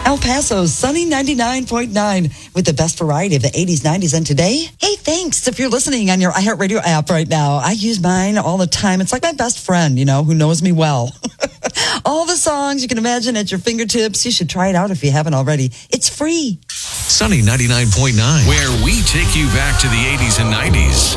El Paso's Sunny 99.9 with the best variety of the 80s, 90s, and today. Hey, thanks. If you're listening on your iHeartRadio app right now, I use mine all the time. It's like my best friend, who knows me well. All the songs you can imagine at your fingertips. You should try it out if you haven't already. It's free. Sunny 99.9, where we take you back to the 80s and 90s.